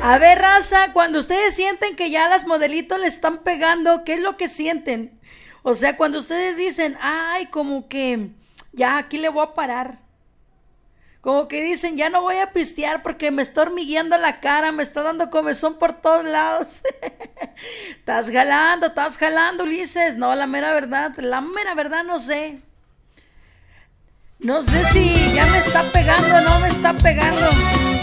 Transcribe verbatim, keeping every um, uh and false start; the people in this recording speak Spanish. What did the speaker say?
A ver, raza, cuando ustedes sienten que ya las modelitos le están pegando, ¿qué es lo que sienten? O sea, cuando ustedes dicen, ay, como que ya aquí le voy a parar. Como que dicen, ya no voy a pistear porque me está hormigueando la cara, me está dando comezón por todos lados. Estás jalando, estás jalando, Ulises. No, la mera verdad, la mera verdad no sé. No sé si ya me está pegando o no me está pegando.